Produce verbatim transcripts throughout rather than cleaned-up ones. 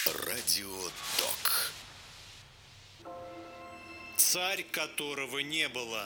Радиодок. Царь, которого не было.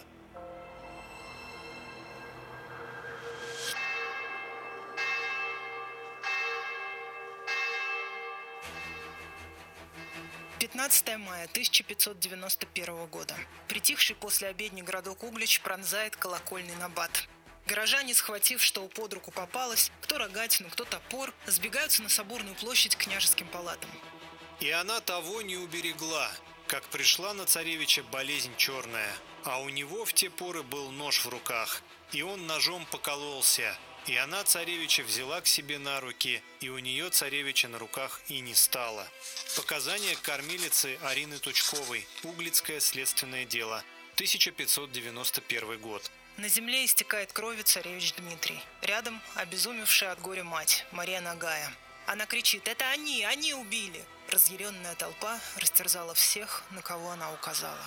пятнадцатое мая тысяча пятьсот девяносто первого года. Притихший после обедни городок Углич пронзает колокольный набат. Горожане, схватив, что под руку попалось, кто рогатину, кто топор, сбегаются на Соборную площадь к княжеским палатам. И она того не уберегла, как пришла на царевича болезнь черная, а у него в те поры был нож в руках, и он ножом покололся, и она царевича взяла к себе на руки, и у нее царевича на руках и не стало. Показания кормилицы Арины Тучковой. Углицкое следственное дело. тысяча пятьсот девяносто первый год. На земле истекает кровью царевич Дмитрий. Рядом обезумевшая от горя мать, Мария Нагая. Она кричит: «Это они! Они убили!» Разъяренная толпа растерзала всех, на кого она указала.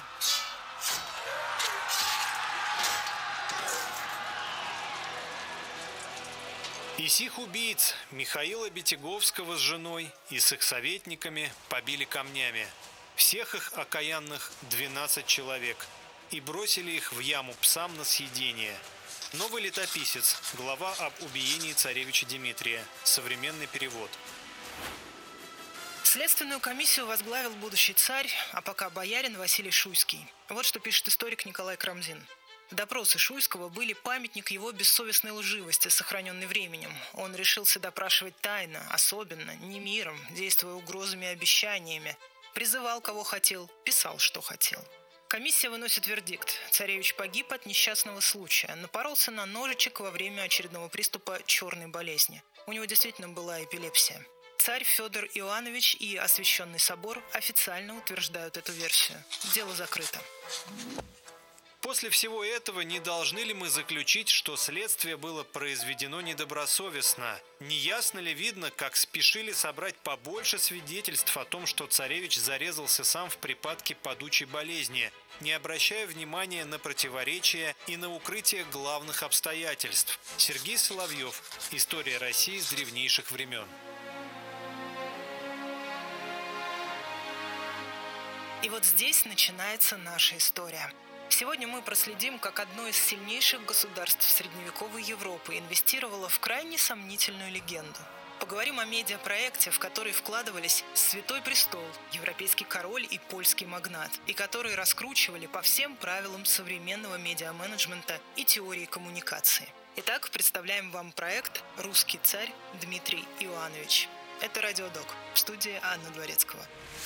И сих убийц Михаила Бетяговского с женой и с их советниками побили камнями. Всех их окаянных двенадцать человек. И бросили их в яму псам на съедение. Новый летописец. Глава об убиении царевича Дмитрия. Современный перевод. Следственную комиссию возглавил будущий царь, а пока боярин Василий Шуйский. Вот что пишет историк Николай Крамзин. Допросы Шуйского были памятник его бессовестной лживости, сохраненной временем. Он решился допрашивать тайно, особенно, не миром, действуя угрозами и обещаниями. Призывал, кого хотел, писал, что хотел. Комиссия выносит вердикт. Царевич погиб от несчастного случая. Напоролся на ножичек во время очередного приступа черной болезни. У него действительно была эпилепсия. Царь Федор Иоаннович и Освященный собор официально утверждают эту версию. Дело закрыто. После всего этого не должны ли мы заключить, что следствие было произведено недобросовестно? Неясно ли видно, как спешили собрать побольше свидетельств о том, что царевич зарезался сам в припадке падучей болезни, не обращая внимания на противоречия и на укрытие главных обстоятельств? Сергей Соловьев. История России с древнейших времен. И вот здесь начинается наша история. Сегодня мы проследим, как одно из сильнейших государств средневековой Европы инвестировало в крайне сомнительную легенду. Поговорим о медиапроекте, в который вкладывались Святой Престол, европейский король и польский магнат, и который раскручивали по всем правилам современного медиаменеджмента и теории коммуникации. Итак, представляем вам проект «Русский царь Дмитрий Иоаннович». Это «Радиодок», в студии Анна Дворецкого.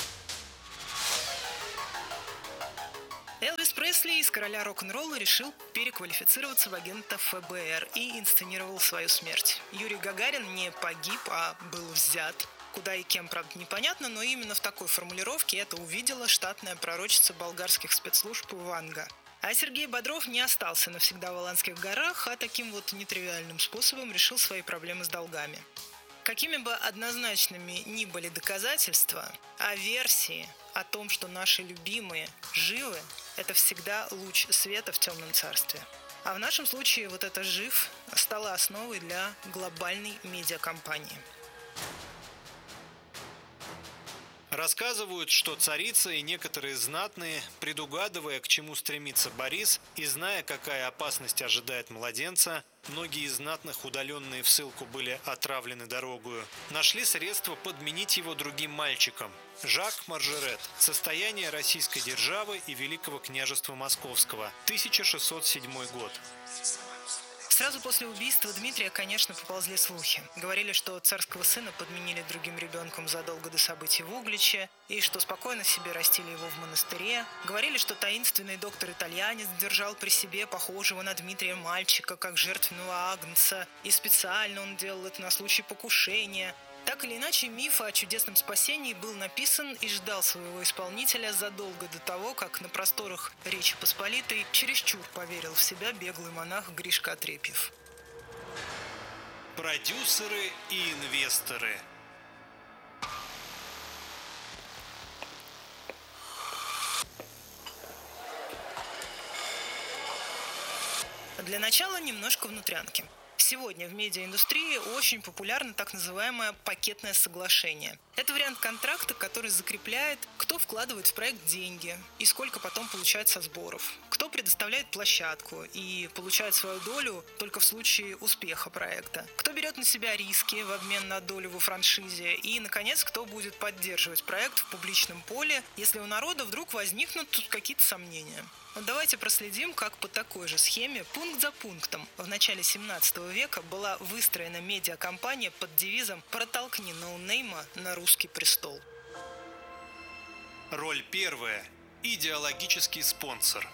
Элвис Пресли из короля рок-н-ролла решил переквалифицироваться в агента эф бэ эр и инсценировал свою смерть. Юрий Гагарин не погиб, а был взят. Куда и кем, правда, непонятно, но именно в такой формулировке это увидела штатная пророчица болгарских спецслужб Ванга. А Сергей Бодров не остался навсегда в Аланских горах, а таким вот нетривиальным способом решил свои проблемы с долгами. Какими бы однозначными ни были доказательства, а версии о том, что наши любимые живы, это всегда луч света в темном царстве. А в нашем случае вот это «жив» стало основой для глобальной медиакомпании. Рассказывают, что царица и некоторые знатные, предугадывая, к чему стремится Борис, и зная, какая опасность ожидает младенца, многие из знатных, удаленные в ссылку, были отравлены дорогою, нашли средства подменить его другим мальчиком. Жак Маржерет. Состояние российской державы и Великого княжества Московского. тысяча шестьсот седьмой год. Сразу после убийства Дмитрия, конечно, поползли слухи. Говорили, что царского сына подменили другим ребенком задолго до событий в Угличе, и что спокойно себе растили его в монастыре. Говорили, что таинственный доктор-итальянец держал при себе похожего на Дмитрия мальчика, как жертвенного агнца, и специально он делал это на случай покушения. Так или иначе, миф о чудесном спасении был написан и ждал своего исполнителя задолго до того, как на просторах Речи Посполитой чересчур поверил в себя беглый монах Гришка Отрепьев. Продюсеры и инвесторы. Для начала немножко внутрянки. Сегодня в медиаиндустрии очень популярно так называемое пакетное соглашение. Это вариант контракта, который закрепляет, кто вкладывает в проект деньги и сколько потом получает со сборов, кто предоставляет площадку и получает свою долю только в случае успеха проекта, кто берет на себя риски в обмен на долю во франшизе и, наконец, кто будет поддерживать проект в публичном поле, если у народа вдруг возникнут тут какие-то сомнения. Вот давайте проследим, как по такой же схеме, пункт за пунктом, в начале семнадцатого века была выстроена медиакомпания под девизом «Протолкни ноунейма на русский престол». Роль первая. Идеологический спонсор.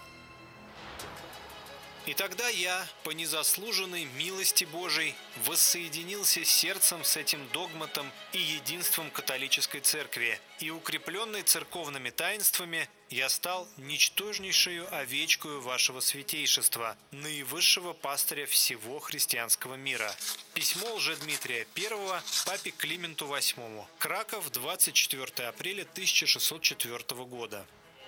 И тогда я, по незаслуженной милости Божией, воссоединился сердцем с этим догматом и единством католической церкви, и, укрепленный церковными таинствами, я стал ничтожнейшую овечкою вашего святейшества, наивысшего пастыря всего христианского мира. Письмо Лжедмитрия I папе Клименту восьмому. Краков, двадцать четвёртого апреля тысяча шестьсот четвёртого года.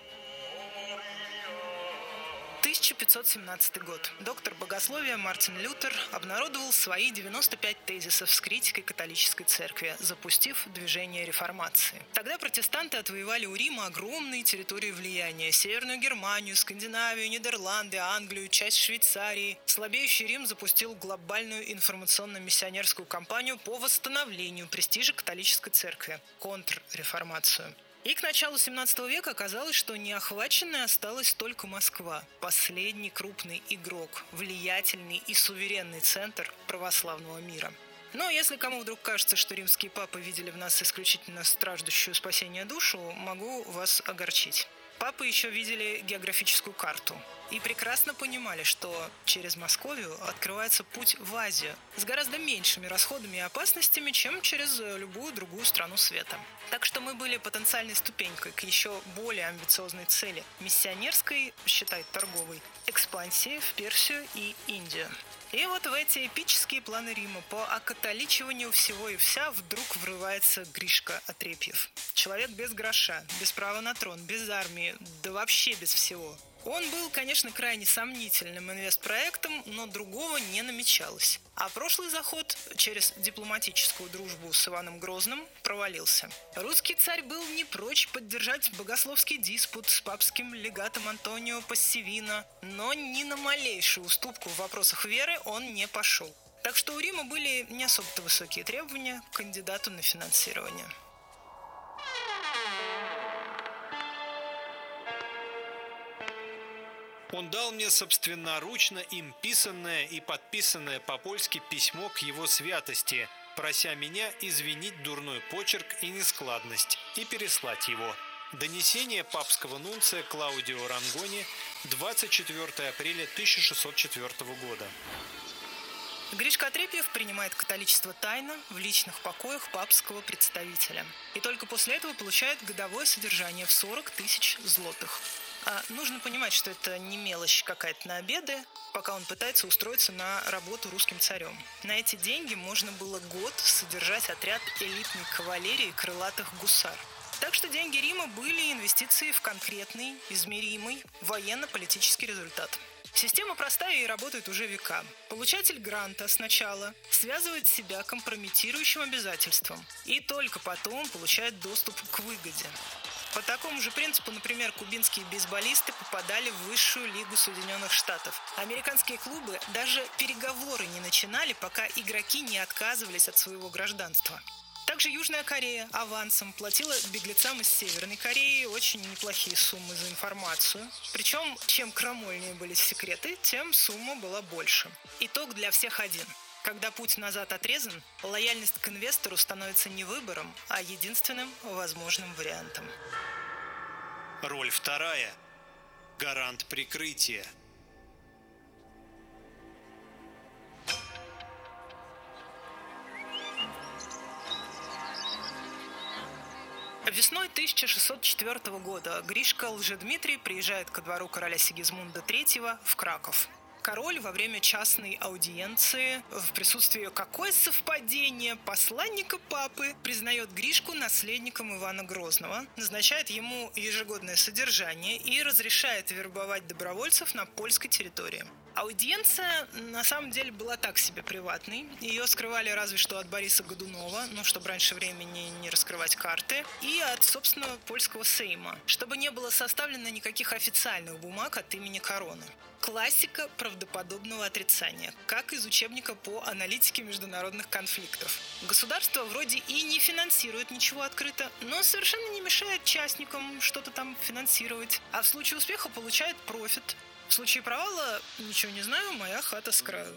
тысяча пятьсот семнадцатый год. Доктор богословия Мартин Лютер обнародовал свои девяносто пять тезисов с критикой католической церкви, запустив движение реформации. Тогда протестанты отвоевали у Рима огромные территории влияния: Северную Германию, Скандинавию, Нидерланды, Англию, часть Швейцарии. Слабеющий Рим запустил глобальную информационно-миссионерскую кампанию по восстановлению престижа католической церкви – контрреформацию. И к началу семнадцатого века оказалось, что неохваченной осталась только Москва, последний крупный игрок, влиятельный и суверенный центр православного мира. Но если кому вдруг кажется, что римские папы видели в нас исключительно страждущую спасения душу, могу вас огорчить. Папы еще видели географическую карту и прекрасно понимали, что через Московию открывается путь в Азию с гораздо меньшими расходами и опасностями, чем через любую другую страну света. Так что мы были потенциальной ступенькой к еще более амбициозной цели – миссионерской, считай торговой, экспансии в Персию и Индию. И вот в эти эпические планы Рима по окатоличиванию всего и вся вдруг врывается Гришка Отрепьев. Человек без гроша, без права на трон, без армии, да вообще без всего. Он был, конечно, крайне сомнительным инвестпроектом, но другого не намечалось. А прошлый заход через дипломатическую дружбу с Иваном Грозным провалился. Русский царь был не прочь поддержать богословский диспут с папским легатом Антонио Пассивино, но ни на малейшую уступку в вопросах веры он не пошел. Так что у Рима были не особо-то высокие требования к кандидату на финансирование. Он дал мне собственноручно им писанное и подписанное по-польски письмо к его святости, прося меня извинить дурной почерк и нескладность и переслать его. Донесение папского нунция Клаудио Рангони, двадцать четвёртого апреля тысяча шестьсот четвёртого года. Гришка Отрепьев принимает католичество тайно в личных покоях папского представителя. И только после этого получает годовое содержание в сорок тысяч злотых. А нужно понимать, что это не мелочь какая-то на обеды, пока он пытается устроиться на работу русским царем. На эти деньги можно было год содержать отряд элитной кавалерии крылатых гусар. Так что деньги Рима были инвестицией в конкретный, измеримый военно-политический результат. Система простая и работает уже века. Получатель гранта сначала связывает себя компрометирующим обязательством и только потом получает доступ к выгоде. По такому же принципу, например, кубинские бейсболисты попадали в высшую лигу Соединенных Штатов. Американские клубы даже переговоры не начинали, пока игроки не отказывались от своего гражданства. Также Южная Корея авансом платила беглецам из Северной Кореи очень неплохие суммы за информацию. Причем, чем крамольнее были секреты, тем сумма была больше. Итог для всех один. Когда путь назад отрезан, лояльность к инвестору становится не выбором, а единственным возможным вариантом. Роль вторая. Гарант прикрытия. Весной тысяча шестьсот четвёртого года Гришка Лжедмитрий приезжает ко двору короля Сигизмунда третьего в Краков. Король во время частной аудиенции в присутствии, какое совпадение, посланника папы признает Гришку наследником Ивана Грозного, назначает ему ежегодное содержание и разрешает вербовать добровольцев на польской территории. Аудиенция на самом деле была так себе приватной. Ее скрывали разве что от Бориса Годунова, ну, чтобы раньше времени не раскрывать карты, и от собственного польского Сейма, чтобы не было составлено никаких официальных бумаг от имени короны. Классика правдоподобного отрицания, как из учебника по аналитике международных конфликтов. Государство вроде и не финансирует ничего открыто, но совершенно не мешает частникам что-то там финансировать, а в случае успеха получает профит. В случае провала, ничего не знаю, моя хата с краю.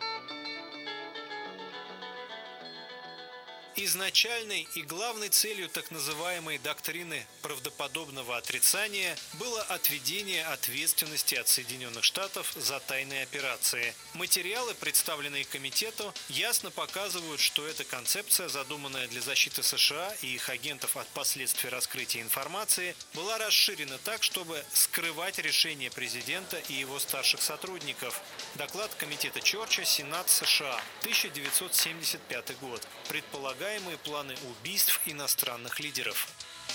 Изначальной и главной целью так называемой доктрины правдоподобного отрицания было отведение ответственности от Соединенных Штатов за тайные операции. Материалы, представленные комитету, ясно показывают, что эта концепция, задуманная для защиты США и их агентов от последствий раскрытия информации, была расширена так, чтобы скрывать решения президента и его старших сотрудников. Доклад комитета Чорча, Сенат США, тысяча девятьсот семьдесят пятый год. Предполагает планы убийств иностранных лидеров.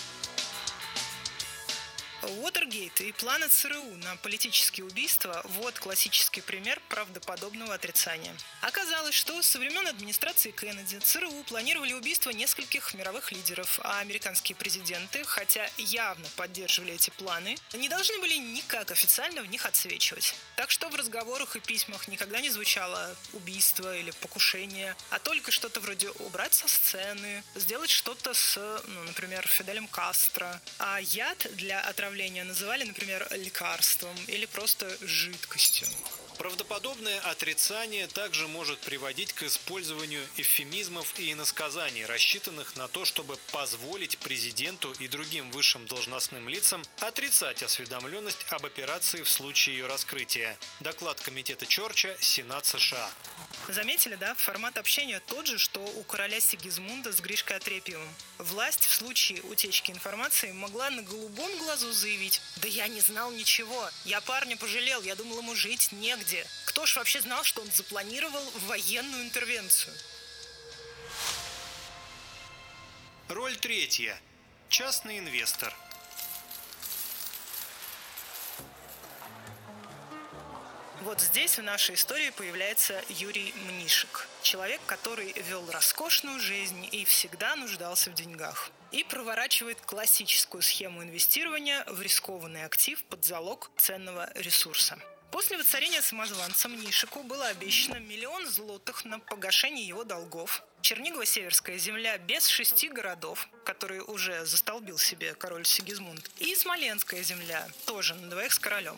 Уотергейт и планы ЦРУ на политические убийства – вот классический пример правдоподобного отрицания. Оказалось, что со времен администрации Кеннеди ЦРУ планировали убийство нескольких мировых лидеров, а американские президенты, хотя явно поддерживали эти планы, не должны были никак официально в них отсвечивать. Так что в разговорах и письмах никогда не звучало убийство или покушение, а только что-то вроде убрать со сцены, сделать что-то с, ну, например, Фиделем Кастро, а яд для отравления называли, например, лекарством или просто жидкостью. Правдоподобное отрицание также может приводить к использованию эвфемизмов и иносказаний, рассчитанных на то, чтобы позволить президенту и другим высшим должностным лицам отрицать осведомленность об операции в случае ее раскрытия. Доклад комитета Чорча, Сенат США. Заметили, да? Формат общения тот же, что у короля Сигизмунда с Гришкой Отрепьевым. Власть в случае утечки информации могла на голубом глазу заявить: «Да я не знал ничего, я парня пожалел, я думал, ему жить негде. Кто ж вообще знал, что он запланировал военную интервенцию?» Роль третья. Частный инвестор. Вот здесь в нашей истории появляется Юрий Мнишек. Человек, который вел роскошную жизнь и всегда нуждался в деньгах. И проворачивает классическую схему инвестирования в рискованный актив под залог ценного ресурса. После воцарения самозванца Мнишеку было обещано миллион злотых на погашение его долгов. Чернигово-Северская земля без шести городов, которые уже застолбил себе король Сигизмунд. И Смоленская земля, тоже на двоих с королем.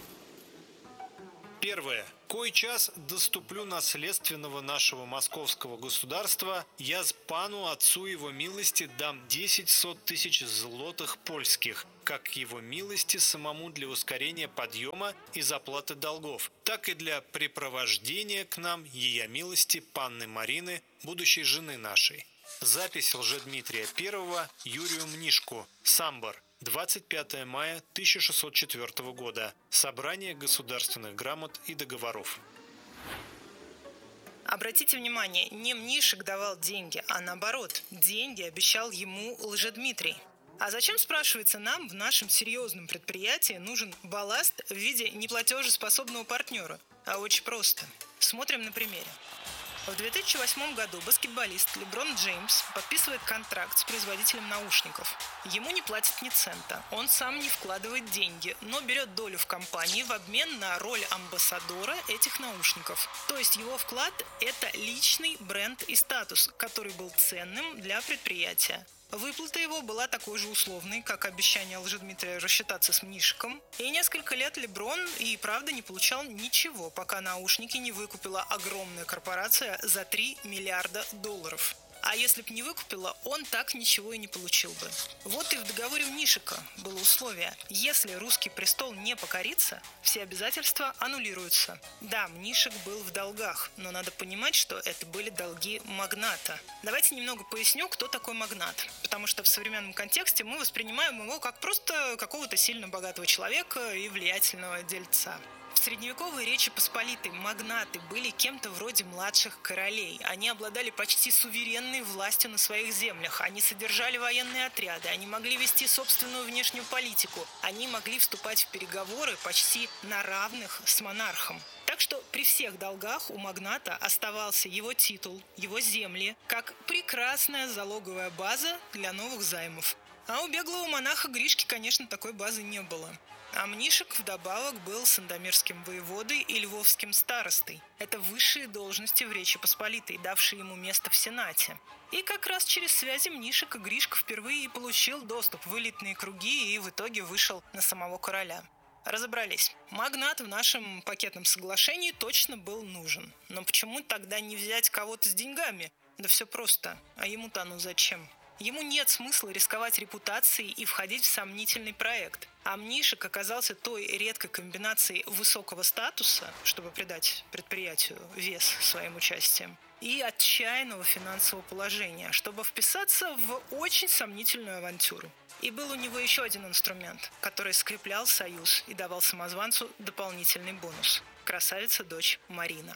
Первое. Кой час доступлю наследственного нашего московского государства, я с пану отцу его милости дам десять сот тысяч злотых польских, как его милости самому для ускорения подъема и заплаты долгов, так и для препровождения к нам ея милости панны Марины, будущей жены нашей. Запись Лжедмитрия Первого Юрию Мнишку. Самбор. двадцать пятое мая тысяча шестьсот четвёртого года. Собрание государственных грамот и договоров. Обратите внимание, не Мнишек давал деньги, а наоборот, деньги обещал ему Лжедмитрий. А зачем, спрашивается, нам в нашем серьезном предприятии нужен балласт в виде неплатежеспособного партнера? А очень просто. Смотрим на примере. В две тысячи восьмом году баскетболист Леброн Джеймс подписывает контракт с производителем наушников. Ему не платят ни цента, он сам не вкладывает деньги, но берет долю в компании в обмен на роль амбассадора этих наушников. То есть его вклад – это личный бренд и статус, который был ценным для предприятия. Выплата его была такой же условной, как обещание Лжедмитрия рассчитаться с Мнишеком. И несколько лет Леброн и правда не получал ничего, пока наушники не выкупила огромная корпорация за три миллиарда долларов. А если б не выкупила, он так ничего и не получил бы. Вот и в договоре Мнишека было условие. Если русский престол не покорится, все обязательства аннулируются. Да, Мнишек был в долгах, но надо понимать, что это были долги магната. Давайте немного поясню, кто такой магнат. Потому что в современном контексте мы воспринимаем его как просто какого-то сильно богатого человека и влиятельного дельца. В средневековой Речи Посполитой магнаты были кем-то вроде младших королей. Они обладали почти суверенной властью на своих землях. Они содержали военные отряды, они могли вести собственную внешнюю политику. Они могли вступать в переговоры почти на равных с монархом. Так что при всех долгах у магната оставался его титул, его земли, как прекрасная залоговая база для новых займов. А у беглого монаха Гришки, конечно, такой базы не было. А Мнишек вдобавок был сандомирским воеводой и львовским старостой. Это высшие должности в Речи Посполитой, давшие ему место в Сенате. И как раз через связи Мнишек и Гришка впервые и получил доступ в элитные круги и в итоге вышел на самого короля. Разобрались. Магнат в нашем пакетном соглашении точно был нужен. Но почему тогда не взять кого-то с деньгами? Да все просто. А ему-то ну зачем? Ему нет смысла рисковать репутацией и входить в сомнительный проект. А Мнишек оказался той редкой комбинацией высокого статуса, чтобы придать предприятию вес своим участием, и отчаянного финансового положения, чтобы вписаться в очень сомнительную авантюру. И был у него еще один инструмент, который скреплял союз и давал самозванцу дополнительный бонус. Красавица-дочь Марина.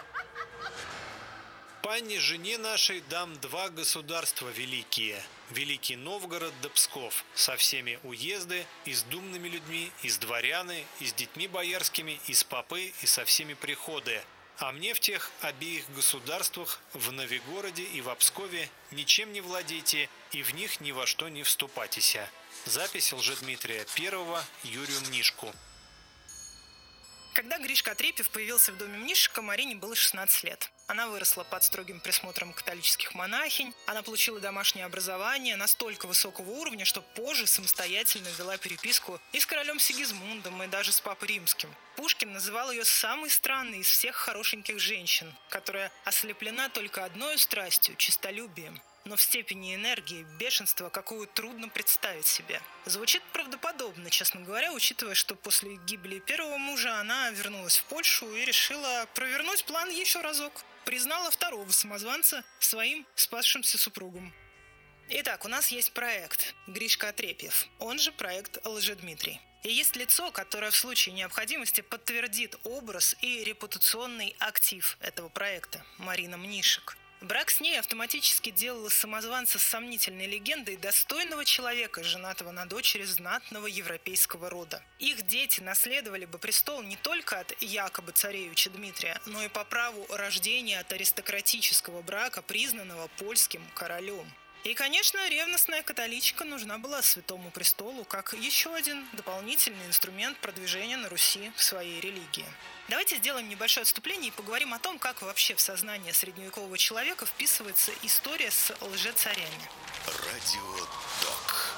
Панне жене нашей дам два государства великие. Великий Новгород да Псков, со всеми уезды, и с думными людьми, и с дворяны, и с детьми боярскими, и с попы, и со всеми приходы. А мне в тех обеих государствах, в Новигороде и в Пскове, ничем не владейте, и в них ни во что не вступайтеся. Запись Лжедмитрия Первого Юрию Мнишку. Когда Гришка Отрепьев появился в доме Мнишека, Марине было шестнадцать лет. Она выросла под строгим присмотром католических монахинь. Она получила домашнее образование настолько высокого уровня, что позже самостоятельно вела переписку и с королем Сигизмундом, и даже с папой римским. Пушкин называл ее самой странной из всех хорошеньких женщин, которая ослеплена только одной страстью – честолюбием. Но в степени энергии, бешенства, какую трудно представить себе. Звучит правдоподобно, честно говоря, учитывая, что после гибели первого мужа она вернулась в Польшу и решила провернуть план еще разок. Признала второго самозванца своим спасшимся супругом. Итак, у нас есть проект Гришка Отрепьев, он же проект Лжедмитрий. И есть лицо, которое в случае необходимости подтвердит образ и репутационный актив этого проекта – Марина Мнишек. Брак с ней автоматически делал из самозванца с сомнительной легендой достойного человека, женатого на дочери знатного европейского рода. Их дети наследовали бы престол не только от якобы царевича Дмитрия, но и по праву рождения от аристократического брака, признанного польским королем. И, конечно, ревностная католичка нужна была Святому Престолу как еще один дополнительный инструмент продвижения на Руси в своей религии. Давайте сделаем небольшое отступление и поговорим о том, как вообще в сознание средневекового человека вписывается история с лжецарями. Радио Док.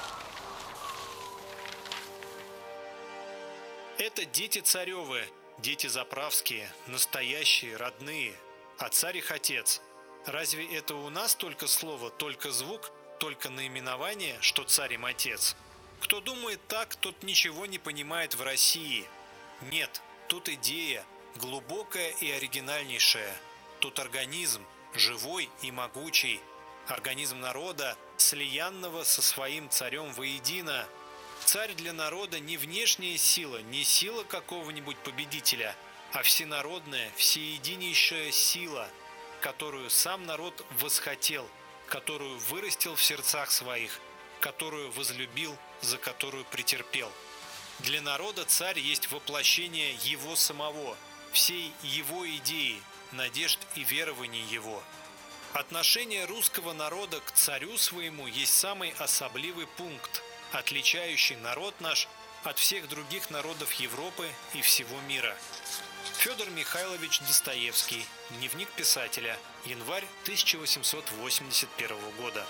Это дети царевы, дети заправские, настоящие, родные, а царь их отец. Разве это у нас только слово, только звук, только наименование, что царь им отец? Кто думает так, тот ничего не понимает в России. Нет, тут идея, глубокая и оригинальнейшая. Тут организм, живой и могучий. Организм народа, слиянного со своим царем воедино. Царь для народа не внешняя сила, не сила какого-нибудь победителя, а всенародная, всеединейшая сила, которую сам народ восхотел, которую вырастил в сердцах своих, которую возлюбил, за которую претерпел. Для народа царь есть воплощение его самого, всей его идеи, надежд и верований его. Отношение русского народа к царю своему есть самый особливый пункт, отличающий народ наш от всех других народов Европы и всего мира. Федор Михайлович Достоевский. Дневник писателя. Январь тысяча восемьсот восемьдесят первого года.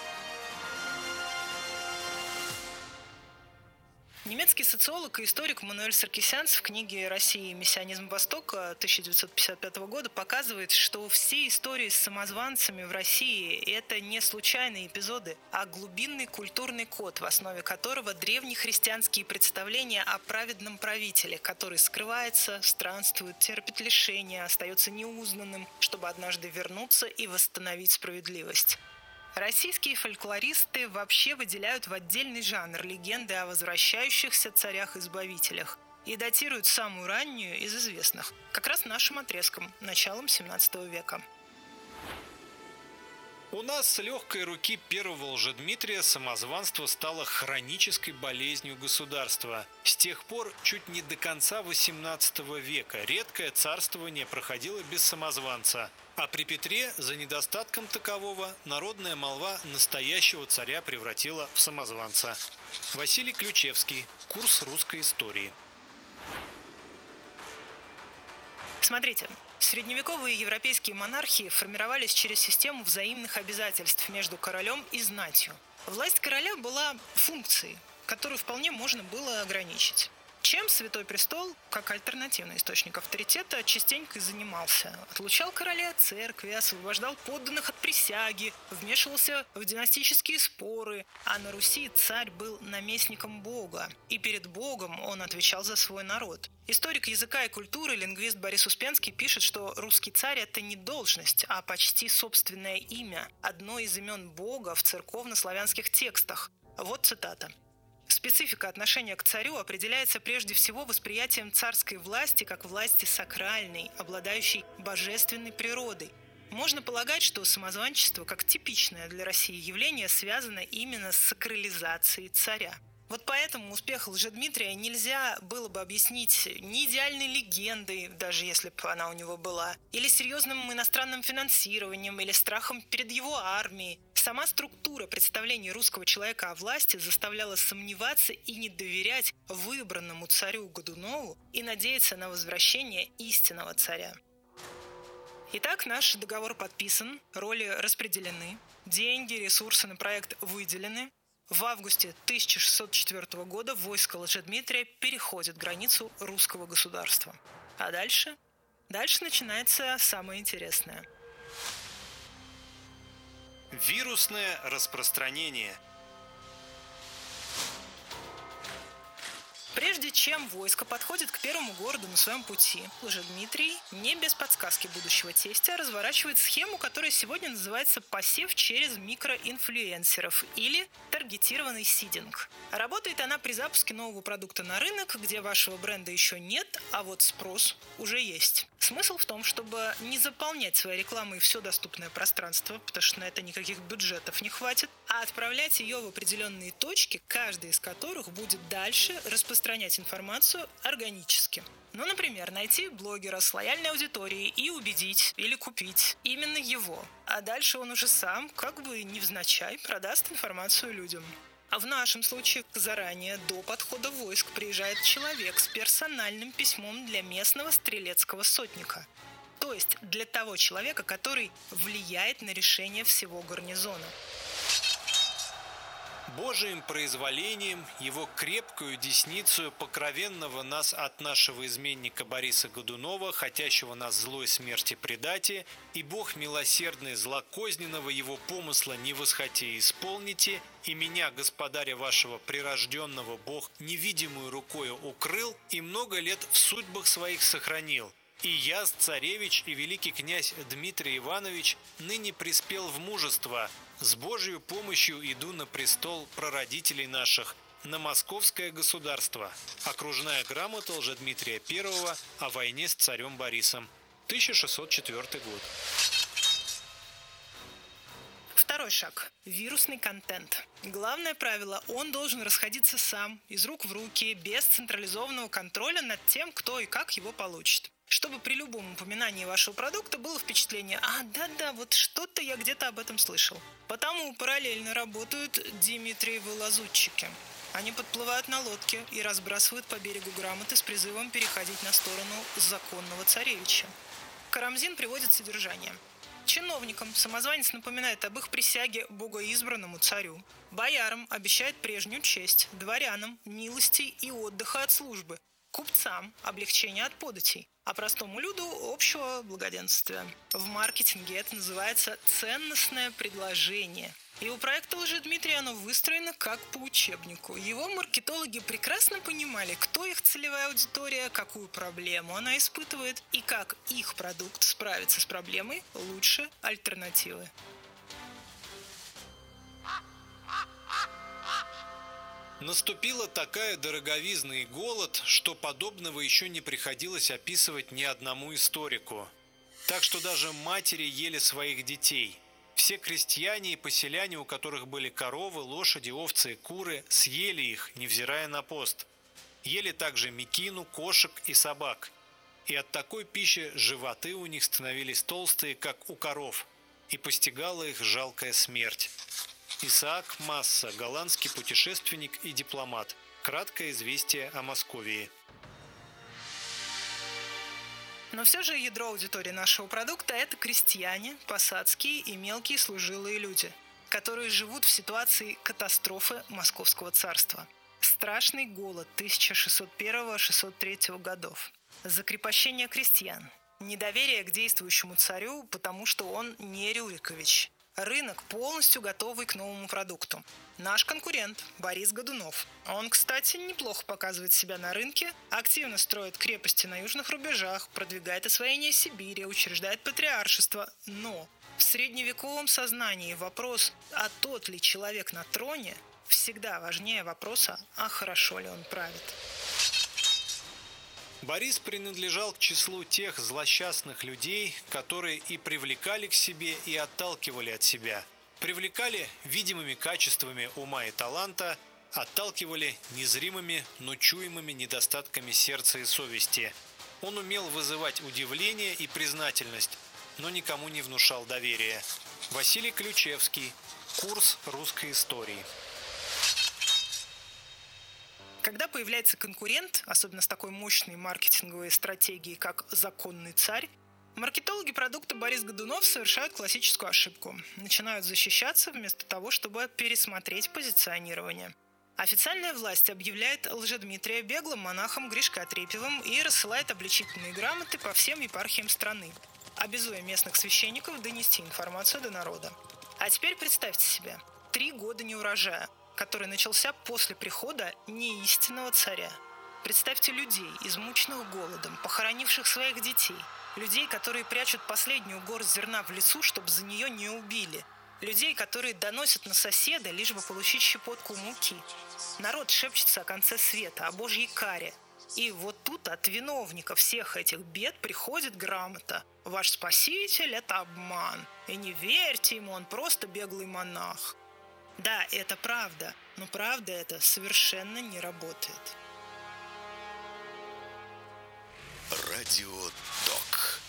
Немецкий социолог и историк Мануэль Саркисянц в книге «Россия и миссионизм Востока» тысяча девятьсот пятьдесят пятого года показывает, что все истории с самозванцами в России – это не случайные эпизоды, а глубинный культурный код, в основе которого древнехристианские представления о праведном правителе, который скрывается, странствует, терпит лишения, остается неузнанным, чтобы однажды вернуться и восстановить справедливость. Российские фольклористы вообще выделяют в отдельный жанр легенды о возвращающихся царях-избавителях и датируют самую раннюю из известных, как раз нашим отрезком, началом семнадцатого века. У нас с легкой руки первого Лжедмитрия самозванство стало хронической болезнью государства. С тех пор чуть не до конца восемнадцатого века редкое царствование проходило без самозванца. А при Петре, за недостатком такового, народная молва настоящего царя превратила в самозванца. Василий Ключевский. Курс русской истории. Смотрите, средневековые европейские монархии формировались через систему взаимных обязательств между королем и знатью. Власть короля была функцией, которую вполне можно было ограничить. Чем Святой Престол, как альтернативный источник авторитета, частенько и занимался. Отлучал короля от церкви, освобождал подданных от присяги, вмешивался в династические споры, а на Руси царь был наместником Бога, и перед Богом он отвечал за свой народ. Историк языка и культуры, лингвист Борис Успенский пишет, что русский царь – это не должность, а почти собственное имя, одно из имен Бога в церковно-славянских текстах. Вот цитата. Специфика отношения к царю определяется прежде всего восприятием царской власти как власти сакральной, обладающей божественной природой. Можно полагать, что самозванчество, как типичное для России явление, связано именно с сакрализацией царя. Вот поэтому успех Лжедмитрия нельзя было бы объяснить ни идеальной легендой, даже если бы она у него была, или серьезным иностранным финансированием, или страхом перед его армией. Сама структура представления русского человека о власти заставляла сомневаться и не доверять выбранному царю Годунову и надеяться на возвращение истинного царя. Итак, наш договор подписан, роли распределены, деньги, ресурсы на проект выделены. В августе тысяча шестьсот четвёртого года войско Лжедмитрия переходит границу русского государства. А дальше? Дальше начинается самое интересное. Вирусное распространение. Прежде чем войско подходит к первому городу на своем пути, Лжедмитрий, не без подсказки будущего тестя, разворачивает схему, которая сегодня называется «посев через микроинфлюенсеров» или «таргетированный сидинг». Работает она при запуске нового продукта на рынок, где вашего бренда еще нет, а вот спрос уже есть. Смысл в том, чтобы не заполнять своей рекламой все доступное пространство, потому что на это никаких бюджетов не хватит, а отправлять ее в определенные точки, каждая из которых будет дальше распространять информацию органически. Ну, например, найти блогера с лояльной аудиторией и убедить или купить именно его. А дальше он уже сам, как бы невзначай, продаст информацию людям. А в нашем случае заранее, до подхода войск, приезжает человек с персональным письмом для местного стрелецкого сотника. То есть для того человека, который влияет на решение всего гарнизона. Божиим произволением, его крепкую десницу, покровенного нас от нашего изменника Бориса Годунова, хотящего нас злой смерти предати, и Бог милосердный злокозненного его помысла не восхоти исполните, и меня, господаря вашего прирожденного, Бог невидимую рукою укрыл и много лет в судьбах своих сохранил. И я, царевич и великий князь Дмитрий Иванович, ныне приспел в мужество, с Божьей помощью иду на престол прародителей наших, на московское государство. Окружная грамота Лжедмитрия Первого о войне с царем Борисом. тысяча шестьсот четвёртый год. Второй шаг – вирусный контент. Главное правило – он должен расходиться сам, из рук в руки, без централизованного контроля над тем, кто и как его получит. Чтобы при любом упоминании вашего продукта было впечатление «А, да-да, вот что-то я где-то об этом слышал». Потому параллельно работают Дмитриевы лазутчики. Они подплывают на лодке и разбрасывают по берегу грамоты с призывом переходить на сторону законного царевича. Карамзин приводит содержание. Чиновникам самозванец напоминает об их присяге богоизбранному царю. Боярам обещает прежнюю честь, дворянам – милости и отдыха от службы, купцам – облегчение от податей, а простому люду – общего благоденствия. В маркетинге это называется ценностное предложение. И у проекта Лжедмитрия оно выстроено как по учебнику. Его маркетологи прекрасно понимали, кто их целевая аудитория, какую проблему она испытывает и как их продукт справится с проблемой лучше альтернативы. Наступила такая дороговизна и голод, что подобного еще не приходилось описывать ни одному историку. Так что даже матери ели своих детей. Все крестьяне и поселяне, у которых были коровы, лошади, овцы и куры, съели их, невзирая на пост. Ели также мекину, кошек и собак. И от такой пищи животы у них становились толстые, как у коров, и постигала их жалкая смерть. Исаак Масса, голландский путешественник и дипломат. Краткое известие о Московии. Но все же ядро аудитории нашего продукта – это крестьяне, посадские и мелкие служилые люди, которые живут в ситуации катастрофы Московского царства. Страшный голод тысяча шестьсот первого — шестьсот третьего годов. Закрепощение крестьян. Недоверие к действующему царю, потому что он не Рюрикович. Рынок, полностью готовый к новому продукту. Наш конкурент Борис Годунов. Он, кстати, неплохо показывает себя на рынке, активно строит крепости на южных рубежах, продвигает освоение Сибири, учреждает патриаршество. Но в средневековом сознании вопрос, а тот ли человек на троне, всегда важнее вопроса, а хорошо ли он правит. Борис принадлежал к числу тех злосчастных людей, которые и привлекали к себе, и отталкивали от себя. Привлекали видимыми качествами ума и таланта, отталкивали незримыми, но чуемыми недостатками сердца и совести. Он умел вызывать удивление и признательность, но никому не внушал доверия. Василий Ключевский. Курс русской истории. Когда появляется конкурент, особенно с такой мощной маркетинговой стратегией, как «законный царь», маркетологи продукта Борис Годунов совершают классическую ошибку. Начинают защищаться вместо того, чтобы пересмотреть позиционирование. Официальная власть объявляет Лжедмитрия беглым монахом Гришкой Отрепьевым и рассылает обличительные грамоты по всем епархиям страны, обязуя местных священников донести информацию до народа. А теперь представьте себе, три года неурожая, который начался после прихода неистинного царя. Представьте людей, измученных голодом, похоронивших своих детей, людей, которые прячут последнюю горсть зерна в лесу, чтобы за нее не убили, людей, которые доносят на соседа, лишь бы получить щепотку муки. Народ шепчется о конце света, о Божьей каре. И вот тут от виновника всех этих бед приходит грамота. Ваш спаситель – это обман. И не верьте ему, он просто беглый монах. Да, это правда, но правда это совершенно не работает. Радио Док.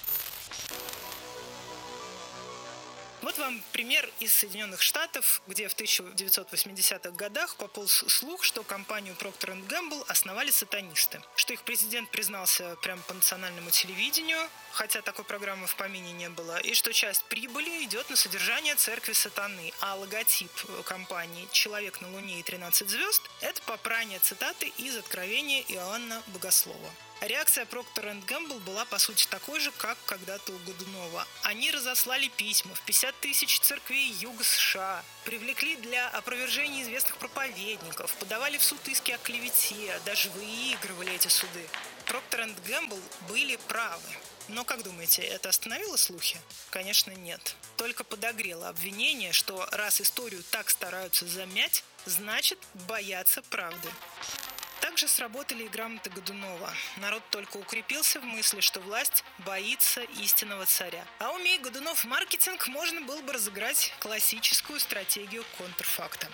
Вот вам пример из Соединенных Штатов, где в тысяча девятьсот восьмидесятых годах пополз слух, что компанию Procter энд Gamble основали сатанисты, что их президент признался прямо по национальному телевидению, хотя такой программы в помине не было, и что часть прибыли идет на содержание церкви сатаны, а логотип компании «Человек на Луне и тринадцать звезд» – это попрание цитаты из Откровения Иоанна Богослова. Реакция Procter энд Gamble была, по сути, такой же, как когда-то у Годунова. Они разослали письма в пятьдесят тысяч церквей Юга США, привлекли для опровержения известных проповедников, подавали в суд иски о клевете, даже выигрывали эти суды. Procter энд Gamble были правы. Но, как думаете, это остановило слухи? Конечно, нет. Только подогрело обвинение, что раз историю так стараются замять, значит, боятся правды. Также сработали и грамоты Годунова. Народ только укрепился в мысли, что власть боится истинного царя. А умея Годунов маркетинг, можно было бы разыграть классическую стратегию контрфакта.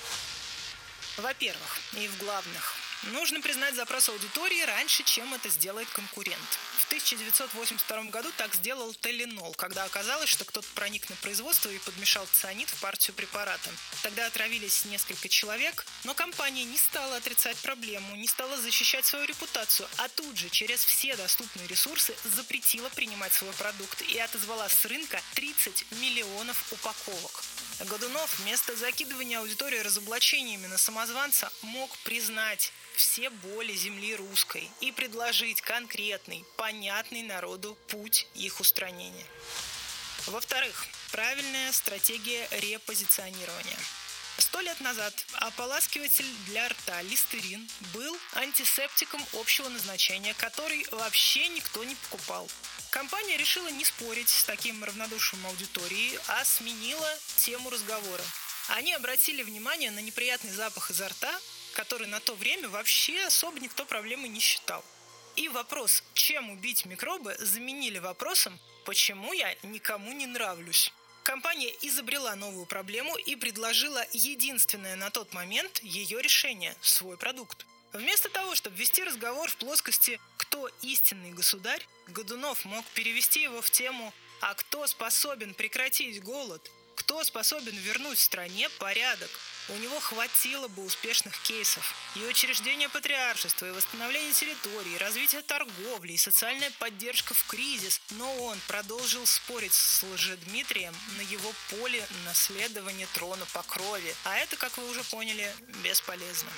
Во-первых, и в главных, нужно признать запрос аудитории раньше, чем это сделает конкурент. В тысяча девятьсот восемьдесят втором году так сделал Теленол, когда оказалось, что кто-то проник на производство и подмешал цианид в партию препарата. Тогда отравились несколько человек, но компания не стала отрицать проблему, не стала защищать свою репутацию, а тут же через все доступные ресурсы запретила принимать свой продукт и отозвала с рынка тридцать миллионов упаковок. Годунов вместо закидывания аудитории разоблачениями на самозванца мог признать все боли земли русской и предложить конкретный, понятный народу путь их устранения. Во-вторых, правильная стратегия репозиционирования. Сто лет назад ополаскиватель для рта листерин был антисептиком общего назначения, который вообще никто не покупал. Компания решила не спорить с таким равнодушием аудитории, а сменила тему разговора. Они обратили внимание на неприятный запах изо рта, который на то время вообще особо никто проблемой не считал. И вопрос, чем убить микробы, заменили вопросом, почему я никому не нравлюсь. Компания изобрела новую проблему и предложила единственное на тот момент ее решение – свой продукт. Вместо того, чтобы вести разговор в плоскости «Кто истинный государь?», Годунов мог перевести его в тему «А кто способен прекратить голод? Кто способен вернуть стране порядок?». У него хватило бы успешных кейсов. И учреждение патриаршества, и восстановление территории, и развитие торговли, и социальная поддержка в кризис. Но он продолжил спорить с Лжедмитрием на его поле наследования трона по крови. А это, как вы уже поняли, бесполезно.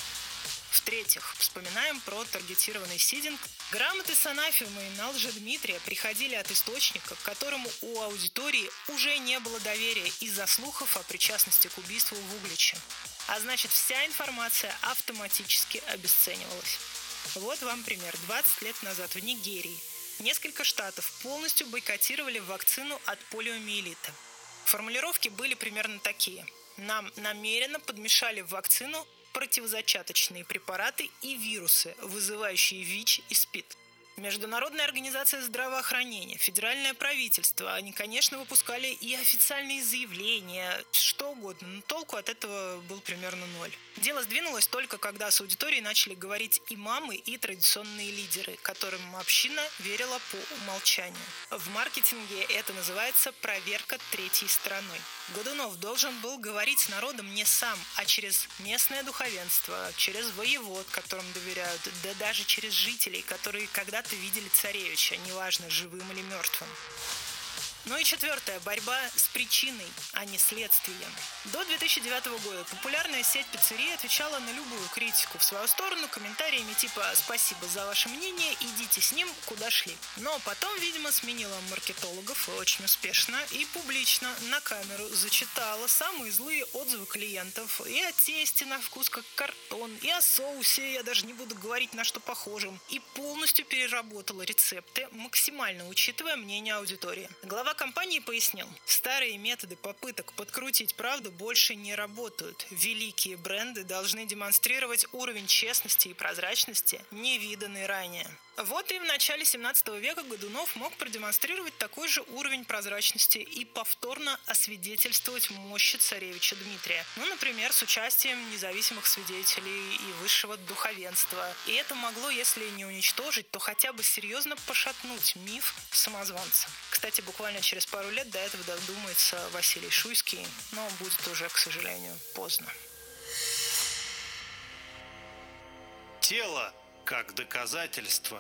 В-третьих, вспоминаем про таргетированный сидинг. Грамоты с анафемой на Лжедмитрия приходили от источника, к которому у аудитории уже не было доверия из-за слухов о причастности к убийству в Угличе. А значит, вся информация автоматически обесценивалась. Вот вам пример. двадцать лет назад в Нигерии несколько штатов полностью бойкотировали вакцину от полиомиелита. Формулировки были примерно такие. Нам намеренно подмешали в вакцину противозачаточные препараты и вирусы, вызывающие ВИЧ и СПИД. Международная организация здравоохранения, федеральное правительство, они, конечно, выпускали и официальные заявления, что угодно, но толку от этого был примерно ноль. Дело сдвинулось только когда с аудиторией начали говорить имамы и традиционные лидеры, которым община верила по умолчанию. В маркетинге это называется проверка третьей стороной. Годунов должен был говорить с народом не сам, а через местное духовенство, через воевод, которым доверяют, да даже через жителей, которые когда-то видели царевича, неважно, живым или мертвым. Ну и четвертое. Борьба с причиной, а не следствием. До две тысячи девятого года популярная сеть пиццерий отвечала на любую критику в свою сторону комментариями типа «Спасибо за ваше мнение, идите с ним, куда шли». Но потом, видимо, сменила маркетологов очень успешно и публично на камеру зачитала самые злые отзывы клиентов и о тесте на вкус как картон, и о соусе, я даже не буду говорить на что похожем, и полностью переработала рецепты, максимально учитывая мнение аудитории. Глава компании пояснил, старые методы попыток подкрутить правду больше не работают. Великие бренды должны демонстрировать уровень честности и прозрачности, невиданный ранее. Вот и в начале семнадцатого века Годунов мог продемонстрировать такой же уровень прозрачности и повторно освидетельствовать мощи царевича Дмитрия. Ну, например, с участием независимых свидетелей и высшего духовенства. И это могло, если не уничтожить, то хотя бы серьезно пошатнуть миф самозванца. Кстати, буквально через пару лет до этого додумается Василий Шуйский, но будет уже, к сожалению, поздно. Тело как доказательство.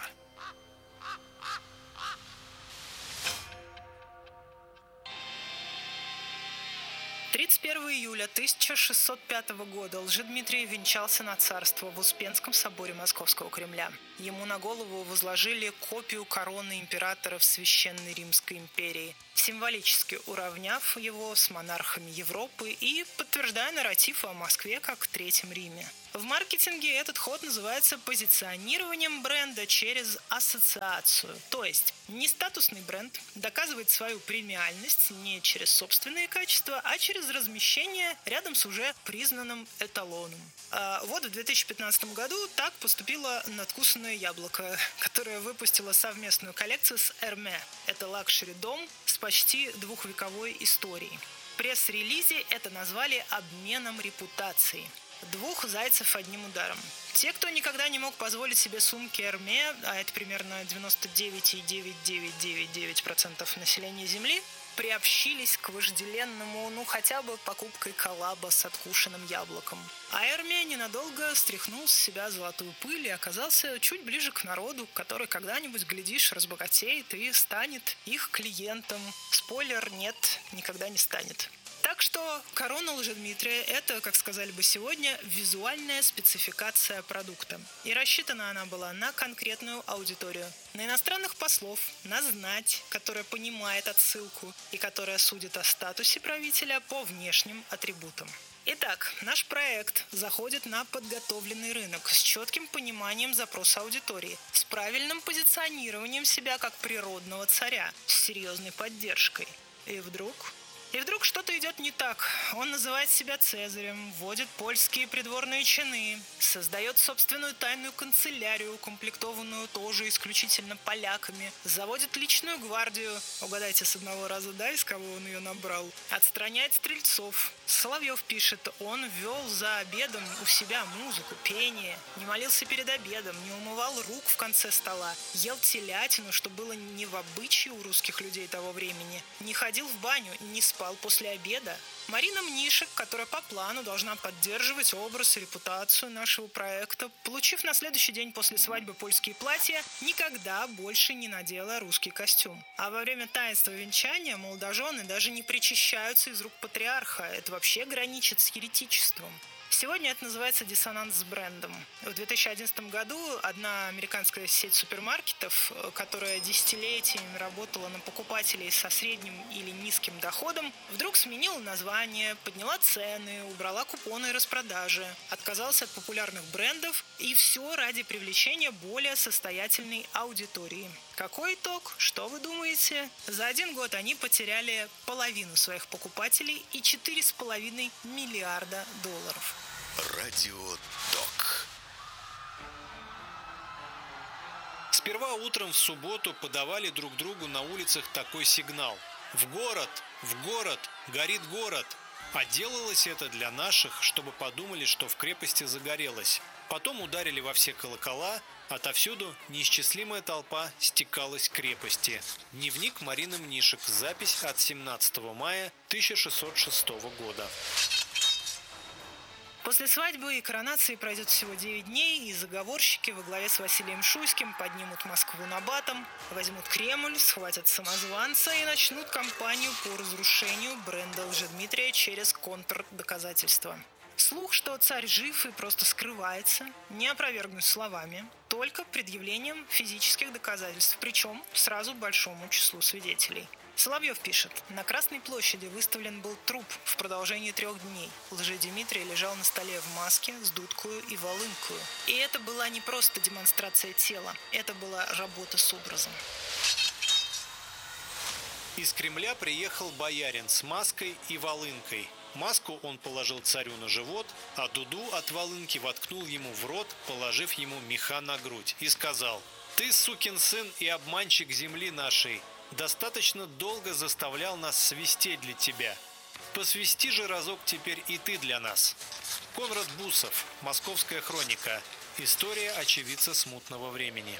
тридцать первого июля тысяча шестьсот пятого года Лжедмитрий венчался на царство в Успенском соборе Московского Кремля. Ему на голову возложили копию короны императора в Священной Римской империи, символически уравняв его с монархами Европы и подтверждая нарратив о Москве как Третьем Риме. В маркетинге этот ход называется позиционированием бренда через ассоциацию. То есть не статусный бренд доказывает свою премиальность не через собственные качества, а через размещение рядом с уже признанным эталоном. А вот в две тысячи пятнадцатом году так поступило надкусанное яблоко, которое выпустило совместную коллекцию с Hermès. Это лакшери-дом с почти двухвековой историей. В пресс-релизе это назвали обменом репутацией. Двух зайцев одним ударом. Те, кто никогда не мог позволить себе сумки Hermès, а это примерно девяносто девять целых девять девять девять девять сотых процента населения Земли, приобщились к вожделенному, ну хотя бы покупкой коллаба с откушенным яблоком. А Hermès ненадолго стряхнул с себя золотую пыль и оказался чуть ближе к народу, который когда-нибудь, глядишь, разбогатеет и станет их клиентом. Спойлер, нет, никогда не станет. Так что корона Лжедмитрия – это, как сказали бы сегодня, визуальная спецификация продукта. И рассчитана она была на конкретную аудиторию. На иностранных послов, на знать, которая понимает отсылку и которая судит о статусе правителя по внешним атрибутам. Итак, наш проект заходит на подготовленный рынок с четким пониманием запроса аудитории, с правильным позиционированием себя как природного царя, с серьезной поддержкой. И вдруг... И вдруг что-то идет не так. Он называет себя Цезарем, вводит польские придворные чины, создает собственную тайную канцелярию, укомплектованную тоже исключительно поляками, заводит личную гвардию, угадайте с одного раза, да, из кого он ее набрал, отстраняет стрельцов. Соловьев пишет, он вел за обедом у себя музыку, пение, не молился перед обедом, не умывал рук в конце стола, ел телятину, что было не в обычае у русских людей того времени, не ходил в баню, не спал после обеда. Марина Мнишек, которая по плану должна поддерживать образ и репутацию нашего проекта, получив на следующий день после свадьбы польские платья, никогда больше не надела русский костюм. А во время таинства венчания молодожены даже не причащаются из рук патриарха. Это вообще граничит с еретичеством. Сегодня это называется диссонанс с брендом. В две тысячи одиннадцатом году одна американская сеть супермаркетов, которая десятилетиями работала на покупателей со средним или низким доходом, вдруг сменила название, подняла цены, убрала купоны и распродажи, отказалась от популярных брендов, и все ради привлечения более состоятельной аудитории. Какой итог? Что вы думаете? За один год они потеряли половину своих покупателей и четыре с половиной миллиарда долларов. Радио Док. Сперва утром в субботу подавали друг другу на улицах такой сигнал: «В город! В город! Горит город!» А делалось это для наших, чтобы подумали, что в крепости загорелось. Потом ударили во все колокола, отовсюду неисчислимая толпа стекалась к крепости. Дневник Марины Мнишек. Запись от семнадцатого мая тысяча шестьсот шестого года. После свадьбы и коронации пройдет всего девять дней, и заговорщики во главе с Василием Шуйским поднимут Москву на батом, возьмут Кремль, схватят самозванца и начнут кампанию по разрушению бренда Лжедмитрия через контрдоказательства. Слух, что царь жив и просто скрывается, не опровергнуть словами, только предъявлением физических доказательств, причем сразу большому числу свидетелей. Соловьев пишет, на Красной площади выставлен был труп в продолжении трех дней. Лжедмитрий лежал на столе в маске с дудкою и волынкою. И это была не просто демонстрация тела, это была работа с образом. Из Кремля приехал боярин с маской и волынкой. Маску он положил царю на живот, а дуду от волынки воткнул ему в рот, положив ему меха на грудь, и сказал: «Ты, сукин сын и обманщик земли нашей, достаточно долго заставлял нас свистеть для тебя. Посвисти же разок теперь и ты для нас». Конрад Бусов. Московская хроника. История очевидца смутного времени.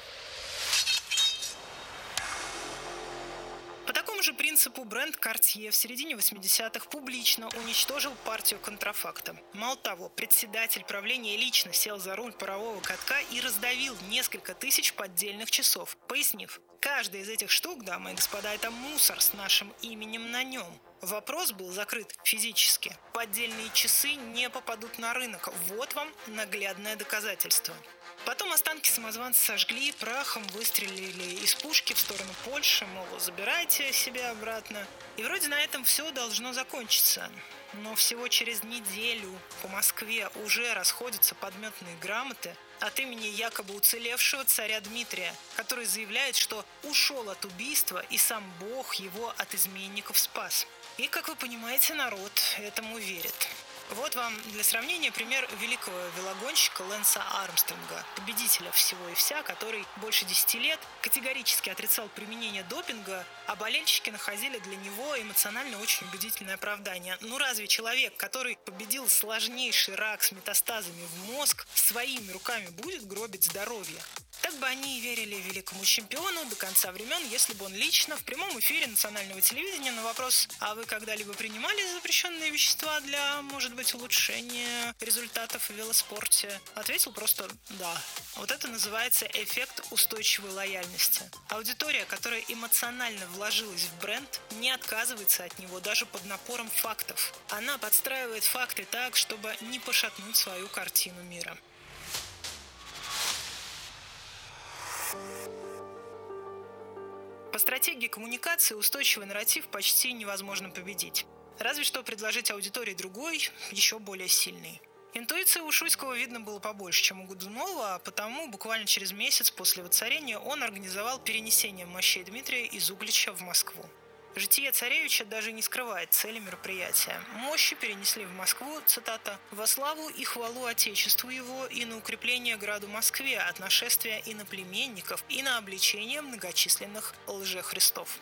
По такому же принципу бренд Cartier в середине восьмидесятых публично уничтожил партию контрафакта. Мало того, председатель правления лично сел за руль парового катка и раздавил несколько тысяч поддельных часов, пояснив: каждая из этих штук, дамы и господа, это мусор с нашим именем на нем. Вопрос был закрыт физически. Поддельные часы не попадут на рынок. Вот вам наглядное доказательство. Потом останки самозванца сожгли, прахом выстрелили из пушки в сторону Польши, мол, забирайте себе обратно. И вроде на этом все должно закончиться. Но всего через неделю по Москве уже расходятся подметные грамоты от имени якобы уцелевшего царя Дмитрия, который заявляет, что ушел от убийства и сам Бог его от изменников спас. И, как вы понимаете, народ этому верит. Вот вам для сравнения пример великого велогонщика Лэнса Армстронга, победителя всего и вся, который больше десяти лет категорически отрицал применение допинга, а болельщики находили для него эмоционально очень убедительное оправдание. Ну разве человек, который победил сложнейший рак с метастазами в мозг, своими руками будет гробить здоровье? Так бы они и верили великому чемпиону до конца времен, если бы он лично в прямом эфире национального телевидения на вопрос: «А вы когда-либо принимали запрещенные вещества для, может быть, улучшения результатов в велоспорте?» ответил просто «да». Вот это называется эффект устойчивой лояльности. Аудитория, которая эмоционально вложилась в бренд, не отказывается от него даже под напором фактов. Она подстраивает факты так, чтобы не пошатнуть свою картину мира. По стратегии коммуникации устойчивый нарратив почти невозможно победить. Разве что предложить аудитории другой, еще более сильный. Интуиции у Шуйского видно было побольше, чем у Годунова, а потому буквально через месяц после воцарения он организовал перенесение мощей Дмитрия из Углича в Москву. Житие царевича даже не скрывает цели мероприятия. Мощи перенесли в Москву, цитата, «во славу и хвалу Отечеству его и на укрепление граду Москве от нашествия иноплеменников и на обличение многочисленных лжехристов».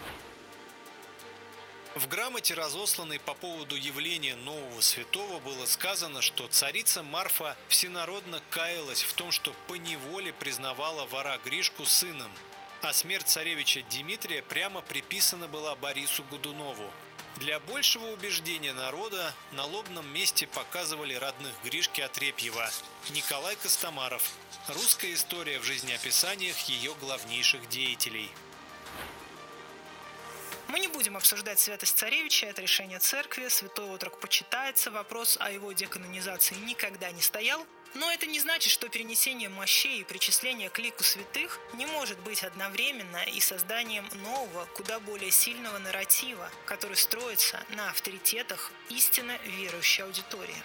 В грамоте, разосланной по поводу явления нового святого, было сказано, что царица Марфа всенародно каялась в том, что поневоле признавала вора Гришку сыном, а смерть царевича Дмитрия прямо приписана была Борису Годунову. Для большего убеждения народа на лобном месте показывали родных Гришки Отрепьева, Николай Костомаров. Русская история в жизнеописаниях ее главнейших деятелей. Мы не будем обсуждать святость царевича, это решение церкви, святой отрок почитается, вопрос о его деканонизации никогда не стоял. Но это не значит, что перенесение мощей и причисление к лику святых не может быть одновременно и созданием нового, куда более сильного нарратива, который строится на авторитетах истинно верующей аудитории.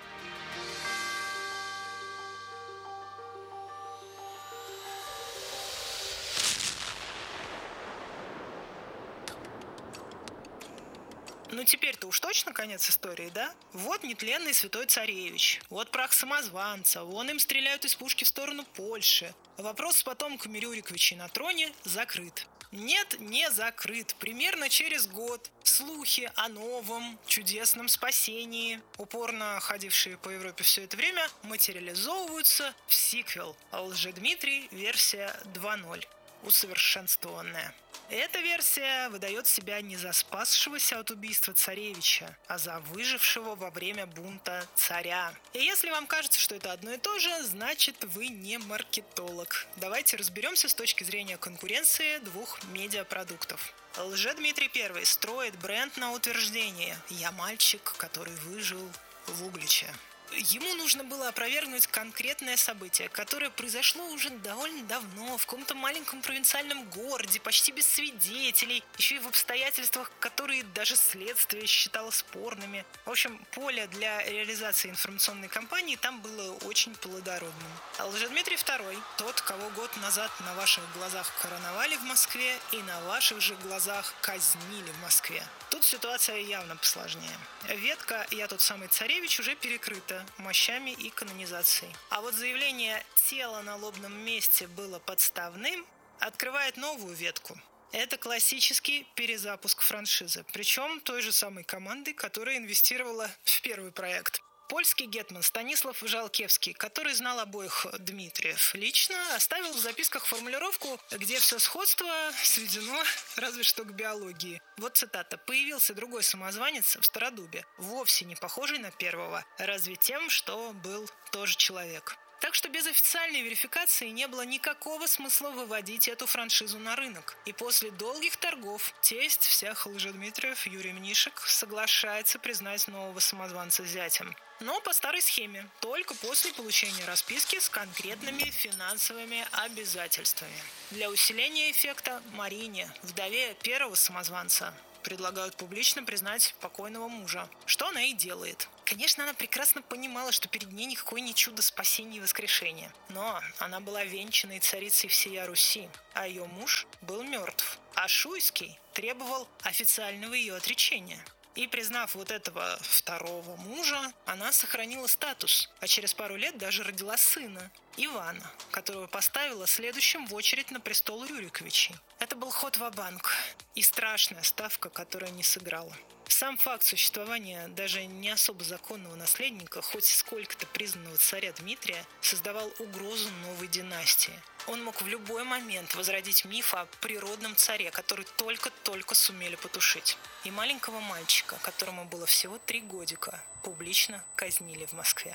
Ну теперь-то уж точно конец истории, да? Вот нетленный святой царевич, вот прах самозванца, вон им стреляют из пушки в сторону Польши. Вопрос с потомками Рюриковичей на троне закрыт. Нет, не закрыт. Примерно через год слухи о новом чудесном спасении, упорно ходившие по Европе все это время, материализовываются в сиквел «Лжедмитрий. Версия два ноль». Усовершенствованная. Эта версия выдает себя не за спасшегося от убийства царевича, а за выжившего во время бунта царя. И если вам кажется, что это одно и то же, значит вы не маркетолог. Давайте разберемся с точки зрения конкуренции двух медиапродуктов. Лжедмитрий Первый строит бренд на утверждение «Я мальчик, который выжил в Угличе». Ему нужно было опровергнуть конкретное событие, которое произошло уже довольно давно, в каком-то маленьком провинциальном городе, почти без свидетелей, еще и в обстоятельствах, которые даже следствие считало спорными. В общем, поле для реализации информационной кампании там было очень плодородным. А Лжедмитрий Второй, тот, кого год назад на ваших глазах короновали в Москве и на ваших же глазах казнили в Москве. Тут ситуация явно посложнее. Ветка «Я тот самый царевич» уже перекрыта мощами и канонизацией. А вот заявление «тело на лобном месте было подставным» открывает новую ветку. Это классический перезапуск франшизы, причем той же самой команды, которая инвестировала в первый проект. Польский гетман Станислав Жалкевский, который знал обоих Дмитриев лично, оставил в записках формулировку, где все сходство сведено разве что к биологии. Вот цитата. «Появился другой самозванец в Стародубе, вовсе не похожий на первого, разве тем, что был тоже человек». Так что без официальной верификации не было никакого смысла выводить эту франшизу на рынок. И после долгих торгов тесть всех Лжедмитриев Юрий Мнишек соглашается признать нового самозванца зятем. Но по старой схеме, только после получения расписки с конкретными финансовыми обязательствами. Для усиления эффекта Марине, вдове первого самозванца, предлагают публично признать покойного мужа, что она и делает. Конечно, она прекрасно понимала, что перед ней никакое не чудо спасения и воскрешения. Но она была венчанной царицей всея Руси, а ее муж был мертв. А Шуйский требовал официального ее отречения. И признав вот этого второго мужа, она сохранила статус, а через пару лет даже родила сына, Ивана, которого поставила следующим в очередь на престол Рюриковичей. Это был ход ва-банк и страшная ставка, которая не сыграла. Сам факт существования даже не особо законного наследника, хоть сколько-то признанного царя Дмитрия, создавал угрозу новой династии. Он мог в любой момент возродить миф о природном царе, который только-только сумели потушить. И маленького мальчика, которому было всего три годика, публично казнили в Москве.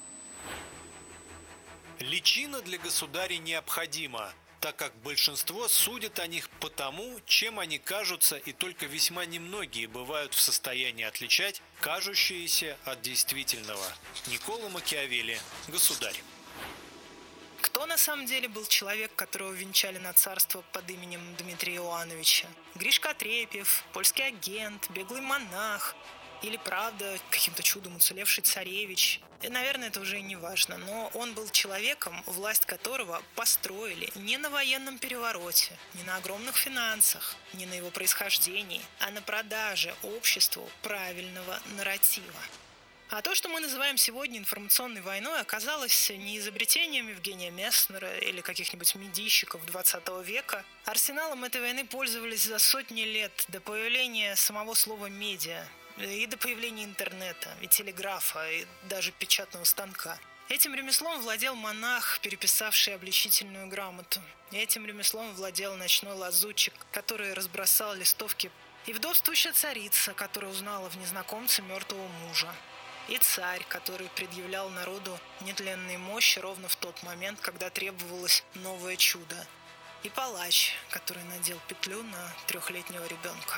Личина для государей необходима, так как большинство судят о них по тому, чем они кажутся, и только весьма немногие бывают в состоянии отличать кажущееся от действительного. Никколо Макиавелли, «Государь». Кто на самом деле был человек, которого венчали на царство под именем Дмитрия Иоанновича? Гришка Отрепьев, польский агент, беглый монах или правда каким-то чудом уцелевший царевич. И, наверное, это уже и не важно, но он был человеком, власть которого построили не на военном перевороте, не на огромных финансах, не на его происхождении, а на продаже обществу правильного нарратива. А то, что мы называем сегодня информационной войной, оказалось не изобретением Евгения Месснера или каких-нибудь медийщиков двадцатого века. Арсеналом этой войны пользовались за сотни лет до появления самого слова «медиа» и до появления интернета, и телеграфа, и даже печатного станка. Этим ремеслом владел монах, переписавший обличительную грамоту. И этим ремеслом владел ночной лазутчик, который разбросал листовки, и вдовствующая царица, которая узнала в незнакомце мертвого мужа. И царь, который предъявлял народу нетленные мощи ровно в тот момент, когда требовалось новое чудо. И палач, который надел петлю на трехлетнего ребенка.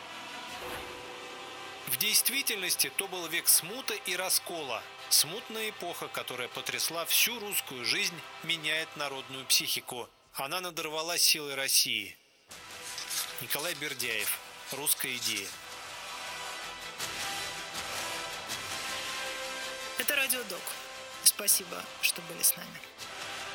В действительности то был век смуты и раскола. Смутная эпоха, которая потрясла всю русскую жизнь, меняет народную психику. Она надорвала силы России. Николай Бердяев. Русская идея. Это Радио Док. Спасибо, что были с нами.